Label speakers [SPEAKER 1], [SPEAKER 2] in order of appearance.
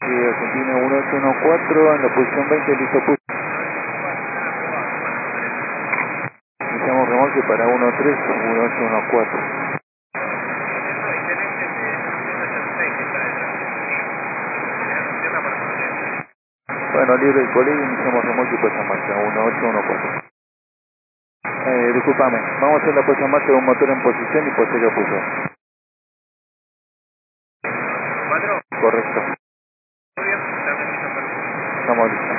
[SPEAKER 1] Sí, Argentina 1814 en la posición 20, listo push. Iniciamos remolque para 13, 1814. Bueno, libre el colega, iniciamos remolque y puesta en marcha, 1814. Disculpame, vamos a hacer la puesta en marcha de un motor en posición y posterior puso. Correcto. Estamos listos.